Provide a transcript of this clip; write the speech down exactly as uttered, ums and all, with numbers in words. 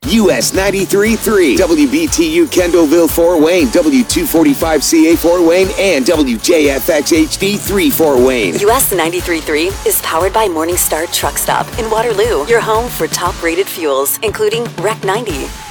U S ninety-three point three, W B T U Kendallville Fort Wayne, W two forty-five C A Fort Wayne, and W J F X H D three Fort Wayne. U S ninety-three point three is powered by Morningstar Truck Stop in Waterloo, your home for top-rated fuels, including R E C ninety.